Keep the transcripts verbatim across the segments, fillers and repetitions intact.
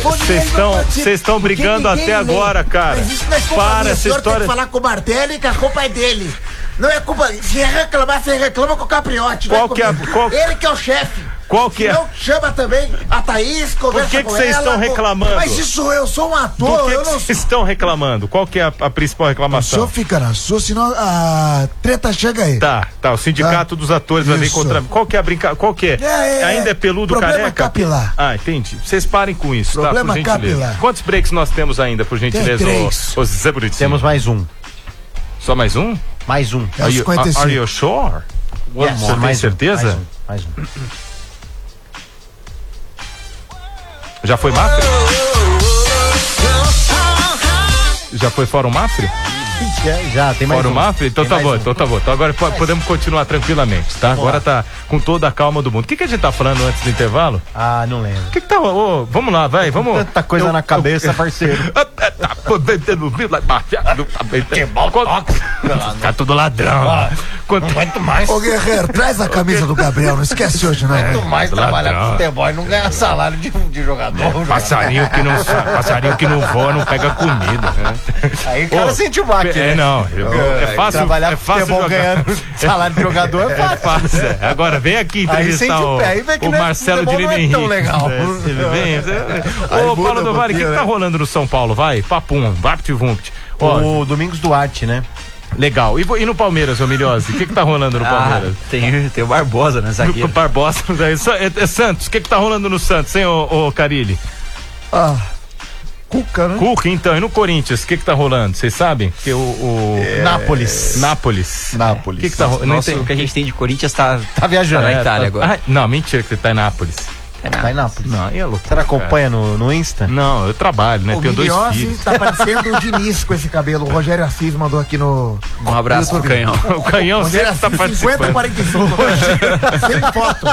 Vocês estão vocês estão brigando até agora, cara. Mas isso não é culpa Para minha, essa o senhor história. tem que falar com o Martelli, que a culpa é dele. Não é culpa. Se reclamar, você reclama com o Capriotti. Qual não é que é a- comigo. qual- Ele que é o chefe. Qual que é? Não, chama também a Thaís, conversa Por que que com vocês ela, estão pô. reclamando? Mas isso eu sou um Do ator, que eu que não vocês sou. estão reclamando? Qual que é a, a principal O reclamação? senhor fica na sua, senão a treta chega aí. Tá, tá, o sindicato Tá. dos atores vai vir Isso. contra. Qual que é a brincadeira? Qual que é? É, é, Ainda é peludo problema careca? capilar. Ah, entendi. Vocês parem com isso, Problema tá? Por gentileza. capilar. Quantos breaks nós temos ainda, por gentileza? Tem três. ô, ô Zé Bonitinho? Temos mais um. Só mais um? Mais um. É o Are you, cinquenta e cinco. are you sure? Yes, Você tem mais um, certeza? Mais um. Mais um. Já foi Mafre? Já foi Fórum Mafre? Já, já, tem mais Fórum um. Mafre? Então Tem tá mais bom, um. então tá bom. Então agora po- podemos continuar tranquilamente, tá? Agora tá com toda a calma do mundo. O que que a gente tá falando antes do intervalo? Ah, não lembro. O que que tá... ô, vamos lá, vai, vamos... Tanta coisa Eu- na cabeça, eu- parceiro. Tá tudo ladrão. Quanto Aguento mais. Ô Guerreiro, traz a camisa do Gabriel, não esquece hoje, não. Quanto mais trabalhar Ladrão. com futebol e não ganhar salário de, de jogador. passarinho que não passarinho que não voa não pega comida, né? Aí o cara Ô, sente o baque, É, né? não, é fácil, Trabalhar é com fácil futebol jogar. ganhando salário de jogador é É fácil. fácil. é. Agora vem aqui Aí entrevistar sente o, o pé, aí vê que o não é- Marcelo de futebol Lima não é tão Henrique. legal. É, ele vem, você- Aí Ô, muda Paulo um do Vale, o que, que pouquinho, tá né? rolando no São Paulo? Vai, papum, vapt vumpt. Ó, O Domingos Duarte, né? legal. E, vo- e no Palmeiras, ô Milhose? O que que tá rolando no Palmeiras? Ah, tem, tem o Barbosa, né, O zagueiro? Barbosa, é, Sa- é, é Santos, o que que tá rolando no Santos, hein, ô, ô Carilli? Ah, Cuca, né? Cuca, então, e no Corinthians, o que que tá rolando? Vocês sabem? Que o, o... Nápoles. Nápoles. Nápoles. O que que tá rolando? Nossa, o que a gente tem de Corinthians tá, Tá viajando. tá na É, Itália tá- agora. Ah, não, mentira que você tá em Nápoles. Tá em Nápoles. Não, aí é loucura. Você acompanha no, no Insta? cara. Não, eu trabalho, né? O Tenho dois Miliose filhos. tá parecendo o Diniz com esse cabelo. O Rogério Assis mandou aqui no. Um abraço pro Canhão. O Canhão Rogério sempre tá Assis, cinquenta, participando. quarenta e cinco. Sem foto.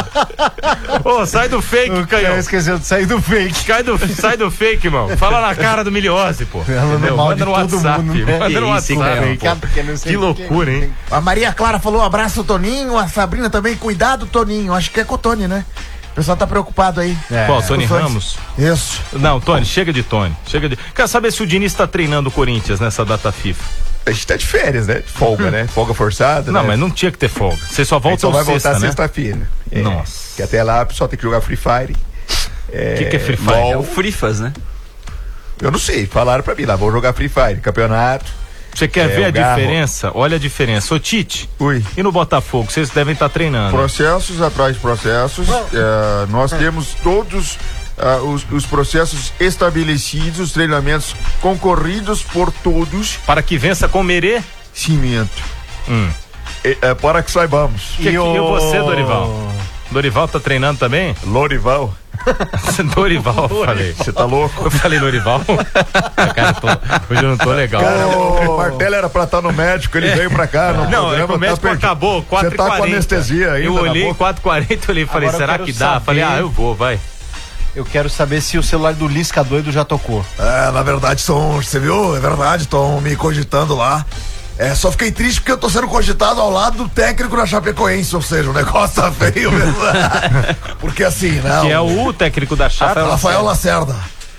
Ô, sai do fake, Canhão. esqueceu de sair do fake. Sai do, sai do fake, irmão. Fala na cara do Miliose, pô. Entendeu? mal Manda de no todo WhatsApp. mundo, né? Manda no Isso, WhatsApp. Canhão, pô. Que loucura, hein? A Maria Clara falou: um abraço, Toninho. A Sabrina também, cuidado, Toninho. Acho que é com o Tony, né? O pessoal tá preocupado aí. É. Qual, Tony Os fãs. Ramos? Isso. Não, Tony, chega de Tony. Chega de... Quero saber se o Diniz tá treinando o Corinthians nessa data FIFA. A gente tá de férias, né? Folga, né? Folga forçada. Não, né? mas não tinha que ter folga. Você só A gente volta só vai sexta, voltar né? sexta-feira. É, Nossa. Que até lá o pessoal tem que jogar Free Fire. O que, que é Free Fire? LOL. É o Frifas, né? Eu não sei, falaram pra mim lá, vou jogar Free Fire, campeonato. Você quer É, ver o a Garro. diferença? Olha a diferença. Ô, Tite, Ui. e no Botafogo? Vocês devem estar treinando. Processos atrás de processos. eh, nós temos todos ah, os, os processos estabelecidos, os treinamentos concorridos por todos. Para que vença com Merê? Cimento. Hum. Eh, eh, para que saibamos. Que, e, e você, Dorival? Dorival tá treinando também? Lorival. Dorival, eu falei. Você tá louco? Eu falei Lorival. Cara, eu tô- hoje eu não tô legal. Cara, o Martelo era pra estar no médico, ele veio pra cá. No Não, é programa, que o médico tá perdi- acabou, quatro e Você tá quarenta. com anestesia ainda Eu na olhei, boca? quatro e quarenta, eu olhei e falei, Agora eu será quero que dá? saber- Falei, ah, eu vou, vai. Eu quero saber se o celular do Lisca doido já tocou. É, na verdade, são. Você viu? É verdade, estão me cogitando lá. É, só fiquei triste porque eu tô sendo cogitado ao lado do técnico da Chapecoense, ou seja, o negócio tá feio mesmo. Porque assim, né? Que é o técnico da Chapa. Rafael Lacerda.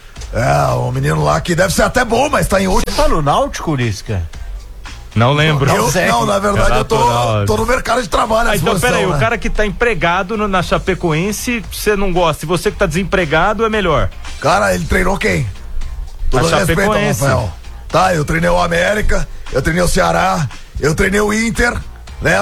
É, o menino lá que deve ser até bom, mas tá em último. Você tá no Náutico, Lisca? Não lembro. Eu- não, na verdade, É eu tô, natural. tô no mercado de trabalho. à Ah, então, disposição, peraí, né? o cara que tá empregado no- na Chapecoense, você não gosta. E você que tá desempregado, é melhor. Cara, ele treinou quem? Todo A respeito ao Chapecoense. Rafael. Tá, eu treinei o América, eu treinei o Ceará, eu treinei o Inter, né?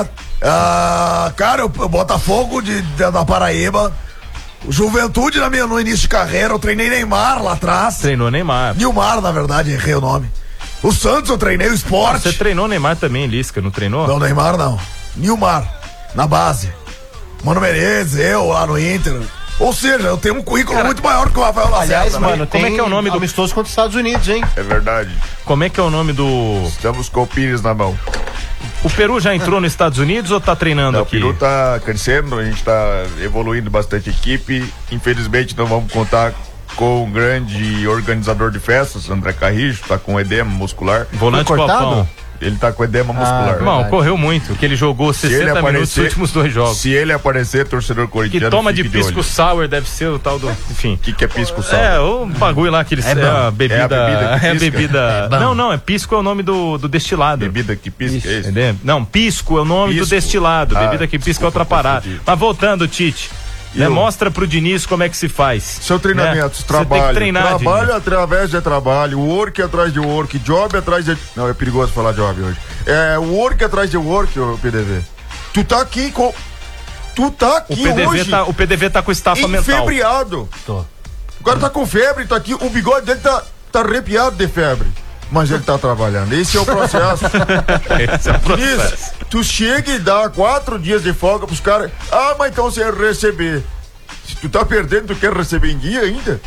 Ah, cara, o o Botafogo de, de- da Paraíba, o Juventude na minha, no início de carreira, eu treinei Neymar lá atrás. Treinou Neymar. Nilmar, na verdade, errei o nome. O Santos eu treinei o Sport. Você treinou Neymar também, Lisca, não treinou? Não, Neymar não. Nilmar, na base. Mano Menezes, eu lá no Inter. Ou seja, eu tenho um currículo muito maior que o Rafael Lacerda. Aliás, né? mano, como é tem que é o nome do- amistoso contra os Estados Unidos, hein? É verdade. Como é que é o nome do... Estamos com o Pires na mão. O Peru já entrou nos Estados Unidos ou tá treinando Não, o aqui? Peru tá crescendo, a gente tá evoluindo bastante a equipe. Infelizmente não vamos contar com um grande organizador de festas, André Carrijo, tá com edema muscular. Volante Foi cortado? Popão. Ele tá com edema muscular. Irmão, correu muito, que ele jogou Se ele sessenta minutos nos aparecer- últimos dois jogos. Se ele aparecer, torcedor Que corintiano, toma de fique pisco olho. sour, deve ser o tal do. Enfim. O que, que é pisco sour? É, o bagulho lá que eles. É, a bebida. É a bebida que É a pisca? bebida. não, não, é pisco é o nome do, do destilado. Bebida que pisca, é isso? Entendeu? Não, pisco é o nome Pisco. do destilado. Ah, Bebida que pisca é outra desculpa, parada. confundi. Mas voltando, Tite. Né, Eu- mostra pro Diniz como é que se faz. Seu treinamento, né? Você trabalho. tem que treinar, trabalho Diniz. através de trabalho, work atrás de work, job atrás de. Não, é perigoso falar job hoje. É work atrás de work, ô P D V. Tu tá aqui com. Tu tá aqui O P D V hoje. tá, o P D V tá com estafa mental. enfebriado. Tô. O cara tá com febre, tá aqui, o bigode dele tá, tá arrepiado de febre. Mas ele tá trabalhando. Esse é o processo. Esse é o Diz, processo. tu chega e dá quatro dias de folga pros caras. Ah, mas então você vai receber. Se tu tá perdendo, tu quer receber em dia ainda?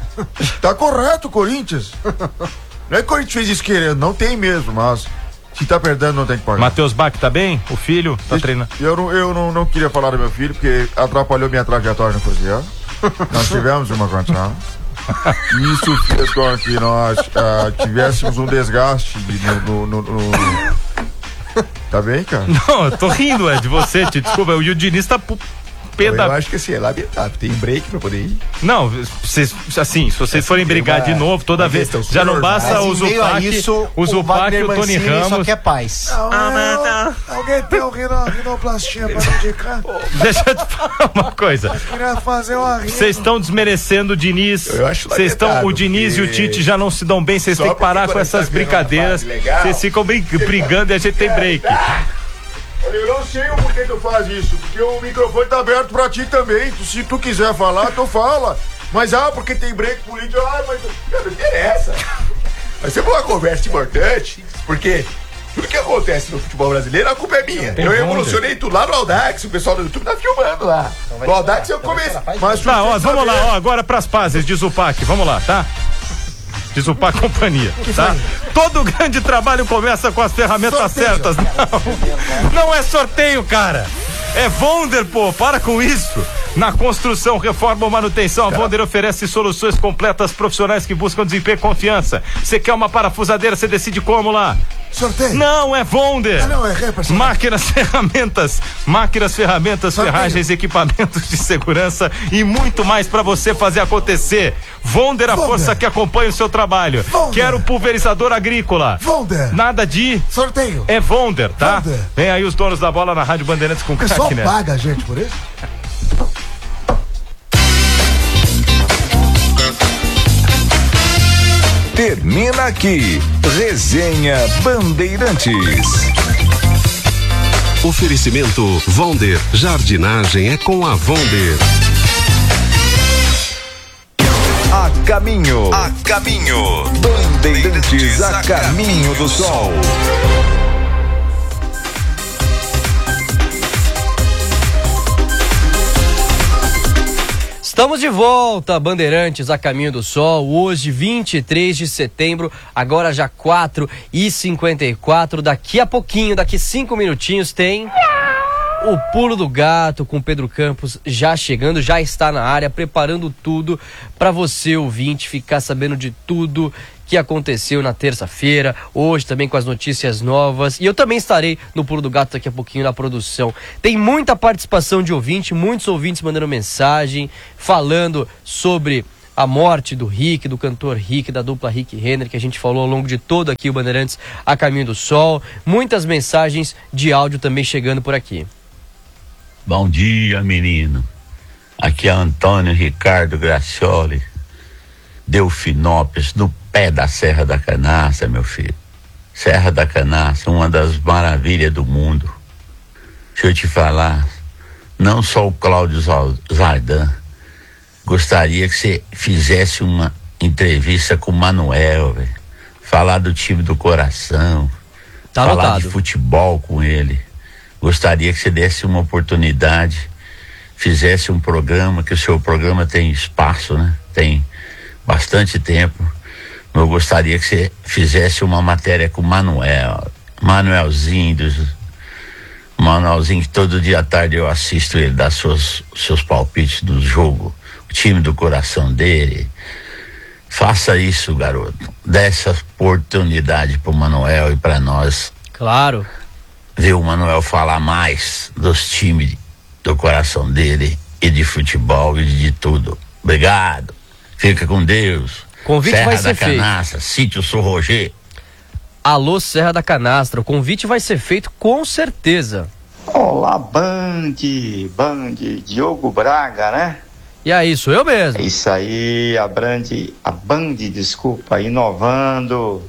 Tá correto, Corinthians. Não é que o Corinthians fez isso querendo, não tem mesmo, mas se tá perdendo, não tem que pagar. Matheus Bach tá bem? O filho tá Deixa- treinando. Eu, não, eu não, não queria falar do meu filho, porque atrapalhou minha trajetória no Cruzeiro. Nós tivemos uma condição. Isso fez com que nós ah, tivéssemos um desgaste de- no, no- no- no- Tá bem, cara? Não, eu tô rindo, é de você, Tite. Desculpa, o Diniz tá pu- pé Eu da. acho que assim, é lamentável. Tem break pra poder ir. Não, vocês, assim, se vocês forem brigar de novo toda uma vez, questão já não super basta Mas o em meio a Zupac, isso, o Zupac e o Tony Mancini só Ramos. quer paz. Alguém tem um rino, rinoplastia pra me indicar? Deixa eu te falar uma coisa. Queria fazer uma rino. Vocês estão desmerecendo o Diniz. Eu acho Vocês estão, o lamentável, Diniz e o porque- Tite já não se dão bem. Vocês Só têm que parar porque com quando essas tá vendo uma brincadeiras. fase legal- Vocês ficam brin- brigando e a gente tem break. Eu não sei o porquê tu faz isso, porque o microfone tá aberto pra ti também. Tu- se tu quiser falar, tu fala. Mas, ah, porque tem break político, ah, mas. Não, não interessa. Vai ser uma conversa importante, porque tudo que acontece no futebol brasileiro, a culpa é minha. Tem eu onda. evolucionei tudo lá no Audax, o pessoal do YouTube tá filmando lá. No Audax eu comecei. Mas tu Tá, ó, tem que vamos saber- lá, ó, agora pras pazes de Zupac. Vamos lá, tá? De Zupac Companhia, tá? Todo grande trabalho começa com as ferramentas certas. Não, não é sorteio, cara. É Vonder, pô, para com isso. Na construção, reforma ou manutenção, a Vonder oferece soluções completas profissionais que buscam desempenho e confiança. Você quer uma parafusadeira, você decide como lá. Sorteio. Não, é Vonder. Ah, não, errei, pessoal. Máquinas, ferramentas, máquinas, ferramentas, Sorteio. ferragens, equipamentos de segurança e muito mais para você fazer acontecer. Vonder, a Vonder. força que acompanha o seu trabalho. Vonder. Quero pulverizador agrícola. Vonder. Nada de Sorteio. é Vonder, tá? Vonder. Vem aí os donos da bola na Rádio Bandeirantes com O pessoal craque, né? paga a gente por isso? Termina aqui. Resenha Bandeirantes. Oferecimento Vonder. Jardinagem é com a Vonder. A caminho. A caminho. Bandeirantes a caminho do sol. Estamos de volta, Bandeirantes a Caminho do Sol, hoje vinte e três de setembro, agora já quatro e cinquenta e quatro, daqui a pouquinho, daqui cinco minutinhos tem o Pulo do Gato com Pedro Campos já chegando, já está na área, preparando tudo para você, ouvinte, ficar sabendo de tudo que aconteceu na terça-feira, hoje também com as notícias novas, e eu também estarei no Pulo do Gato daqui a pouquinho na produção. Tem muita participação de ouvinte, muitos ouvintes mandando mensagem, falando sobre a morte do Rick, do cantor Rick, da dupla Rick Renner, que a gente falou ao longo de todo aqui o Bandeirantes a Caminho do Sol, muitas mensagens de áudio também chegando por aqui. Bom dia, menino. Aqui é Antônio Ricardo Gracioli, Delfinópolis, no pé da Serra da Canastra, meu filho. Serra da Canastra, uma das maravilhas do mundo. Deixa eu te falar, não só o Cláudio Zardan, gostaria que você fizesse uma entrevista com o Manuel, véio. Falar do time do coração, Tá falar anotado. de futebol com ele. Gostaria que você desse uma oportunidade, fizesse um programa, que o seu programa tem espaço, né? Tem bastante tempo. Eu gostaria que você fizesse uma matéria com o Manuel, Manuelzinho, dos, Manuelzinho, que todo dia à tarde eu assisto ele dar seus, seus palpites do jogo, o time do coração dele. Faça isso, garoto. Dê essa oportunidade pro Manuel e para nós Claro. Ver o Manuel falar mais dos times do coração dele e de futebol e de tudo. Obrigado. Fica com Deus. Convite Serra vai da ser feito. Canastra, Sítio Sorrogê. Alô, Serra da Canastra. O convite vai ser feito com certeza. Olá, Band, Band, Diogo Braga, né? E aí, sou eu mesmo. É isso aí, a Band, a Band, desculpa, inovando.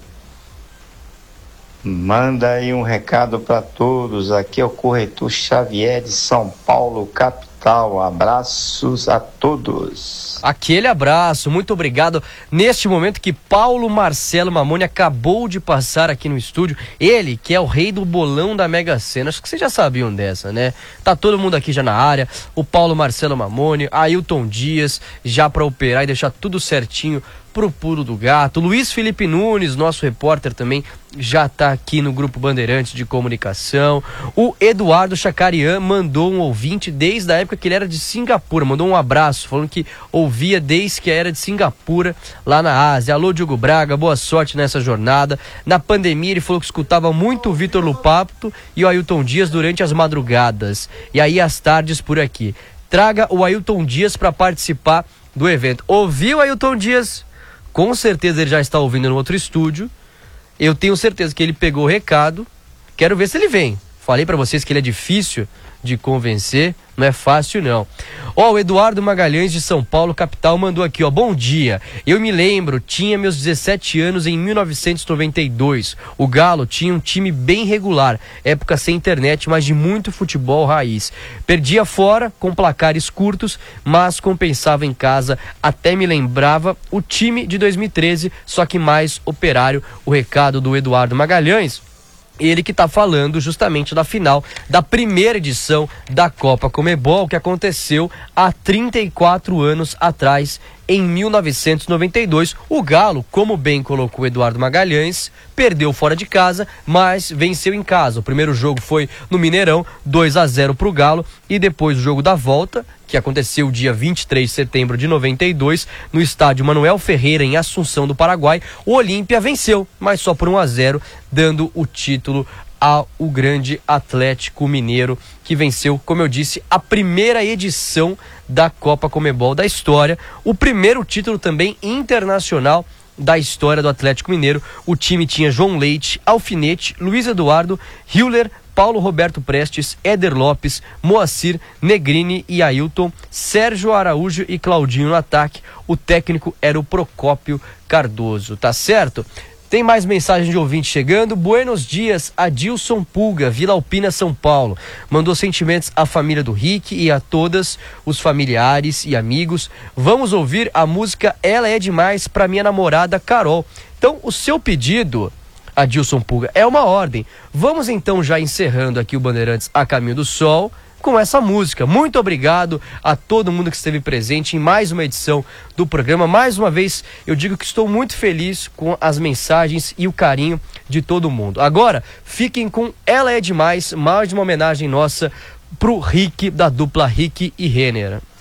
Manda aí um recado para todos. Aqui é o corretor Xavier de São Paulo, capital. Abraços a todos. Aquele abraço, muito obrigado. Neste momento que Paulo Marcelo Mamoni acabou de passar aqui no estúdio, ele que é o rei do bolão da Mega Sena, acho que vocês já sabiam dessa, né? Tá todo mundo aqui já na área, o Paulo Marcelo Mamoni, Ailton Dias, já para operar e deixar tudo certinho pro Pulo do Gato. Luiz Felipe Nunes, nosso repórter também, já tá aqui no Grupo Bandeirantes de Comunicação. O Eduardo Chacarian mandou um ouvinte desde a época que ele era de Singapura, mandou um abraço, falando que ouvia desde que era de Singapura, lá na Ásia. Alô, Diogo Braga, boa sorte nessa jornada. Na pandemia ele falou que escutava muito o Vitor Lupato e o Ailton Dias durante as madrugadas. E aí às tardes por aqui. Traga o Ailton Dias para participar do evento. Ouviu, Ailton Dias? Com certeza ele já está ouvindo no outro estúdio. Eu tenho certeza que ele pegou o recado. Quero ver se ele vem. Falei para vocês que ele é difícil de convencer, não é fácil não. Ó, o Eduardo Magalhães de São Paulo, capital, mandou aqui, ó, bom dia. Eu me lembro, tinha meus dezessete anos em mil novecentos e noventa e dois. O Galo tinha um time bem regular, época sem internet, mas de muito futebol raiz. Perdia fora, com placares curtos, mas compensava em casa. Até me lembrava o time de dois mil e treze, só que mais operário. O recado do Eduardo Magalhães. Ele que está falando justamente da final da primeira edição da Copa Comebol, que aconteceu há trinta e quatro anos atrás, em mil novecentos e noventa e dois. O Galo, como bem colocou o Eduardo Magalhães, perdeu fora de casa, mas venceu em casa. O primeiro jogo foi no Mineirão, dois a zero para o Galo, e depois o jogo da volta, que aconteceu dia vinte e três de setembro de noventa e dois, no estádio Manuel Ferreira, em Assunção do Paraguai, o Olímpia venceu, mas só por um a zero, dando o título ao grande Atlético Mineiro, que venceu, como eu disse, a primeira edição da Copa Comebol da história, o primeiro título também internacional da história do Atlético Mineiro. O time tinha João Leite, Alfinete, Luiz Eduardo, Hiller, Paulo Roberto Prestes, Éder Lopes, Moacir, Negrini e Ailton, Sérgio Araújo e Claudinho no ataque. O técnico era o Procópio Cardoso, tá certo? Tem mais mensagem de ouvinte chegando. Buenos dias, Adilson Pulga, Vila Alpina, São Paulo. Mandou sentimentos à família do Rick e a todos os familiares e amigos. Vamos ouvir a música Ela é Demais para minha namorada Carol. Então, o seu pedido, Adilson Pulga, é uma ordem. Vamos então já encerrando aqui o Bandeirantes a Caminho do Sol com essa música. Muito obrigado a todo mundo que esteve presente em mais uma edição do programa. Mais uma vez, eu digo que estou muito feliz com as mensagens e o carinho de todo mundo. Agora, fiquem com Ela é Demais, mais uma homenagem nossa pro Rick, da dupla Rick e Renner.